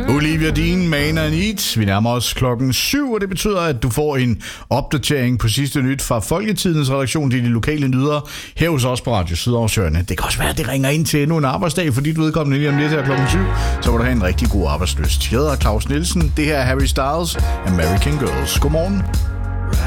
Olivia Dean, Man and Eat. Vi nærmer os 7:00, og det betyder, at du får en opdatering på sidste nyt fra Folketidens redaktion til de lokale nyheder her hos os på Radio Sydaarshørende. Det kan også være, at det ringer ind til endnu en arbejdsdag, fordi du vedkommende lige om lidt her 7:00, så vil du have en rigtig god arbejdslyst. Jeg hedder Claus Nielsen. Det her er Harry Styles, American Girls. Godmorgen.